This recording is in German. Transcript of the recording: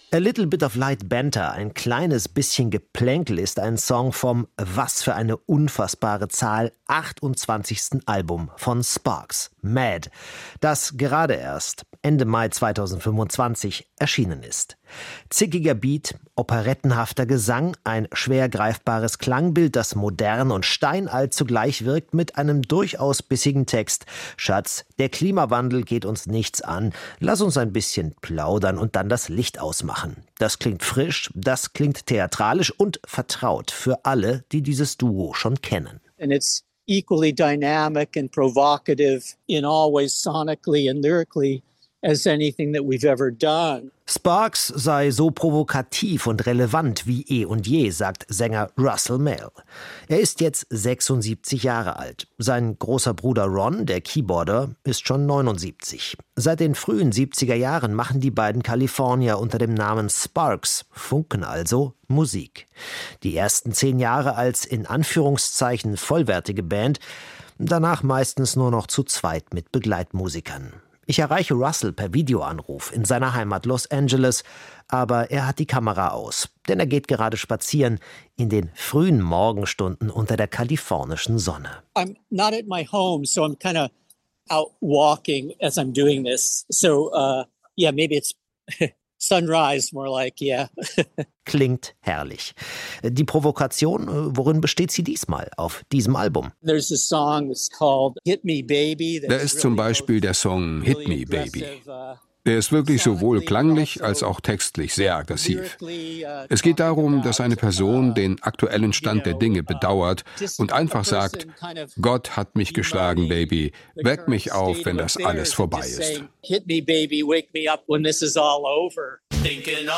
A Little Bit of Light Banter, ein kleines bisschen Geplänkel, ist ein Song vom, was für eine unfassbare Zahl, 28. Album von Sparks, Mad, das gerade erst Ende Mai 2025 erschienen ist. Zickiger Beat, operettenhafter Gesang, ein schwer greifbares Klangbild, das modern und steinalt zugleich wirkt, mit einem durchaus bissigen Text. Schatz, der Klimawandel geht uns nichts an. Lass uns ein bisschen plaudern und dann das Licht ausmachen. Das klingt frisch, das klingt theatralisch und vertraut für alle, die dieses Duo schon kennen. And it's equally dynamic and provocative in all ways sonically and lyrically as anything that we've ever done. Sparks sei so provokativ und relevant wie eh und je, sagt Sänger Russell Mael. Er ist jetzt 76 Jahre alt. Sein großer Bruder Ron, der Keyboarder, ist schon 79. Seit den frühen 70er Jahren machen die beiden Kalifornier unter dem Namen Sparks, Funken also, Musik. Die ersten 10 Jahre als in Anführungszeichen vollwertige Band, danach meistens nur noch zu zweit mit Begleitmusikern. Ich erreiche Russell per Videoanruf in seiner Heimat Los Angeles, aber er hat die Kamera aus, denn er geht gerade spazieren in den frühen Morgenstunden unter der kalifornischen Sonne. I'm not at my home, so I'm kind of out walking as I'm doing this. So, maybe it's sunrise more like, yeah. Klingt herrlich. Die Provokation, worin besteht sie diesmal auf diesem Album? There's a song that's called Hit Me Baby. Da ist zum Beispiel der Song Hit Me Baby. Der ist wirklich sowohl klanglich als auch textlich sehr aggressiv. Es geht darum, dass eine Person den aktuellen Stand der Dinge bedauert und einfach sagt, Gott hat mich geschlagen, Baby, weck mich auf, wenn das alles vorbei ist. Hit me, baby, wake me up when this is all over. Thinking